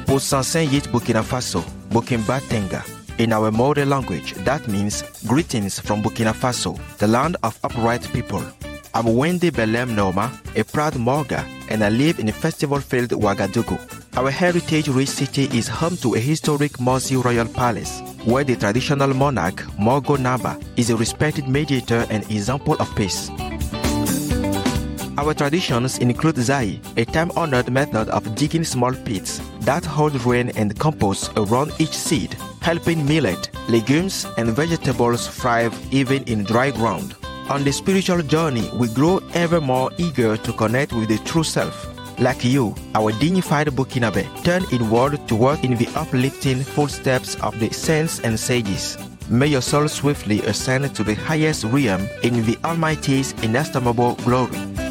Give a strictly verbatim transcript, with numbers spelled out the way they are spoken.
Pour Sansen Yit Burkina Faso, Burkina Tenga. In our mother language, that means greetings from Burkina Faso, the land of upright people. I'm Wendy Belem Noma, a proud Morga, and I live in a festival-filled Ouagadougou. Our heritage-rich city is home to a historic Morsi royal palace, where the traditional monarch, Morgo Naba, is a respected mediator and example of peace. Our traditions include Zai, a time-honored method of digging small pits that hold rain and compost around each seed, helping millet, legumes, and vegetables thrive even in dry ground. On the spiritual journey, we grow ever more eager to connect with the true self. Like you, our dignified Burkinabe, turn inward to walk in the uplifting footsteps of the saints and sages. May your soul swiftly ascend to the highest realm in the Almighty's inestimable glory.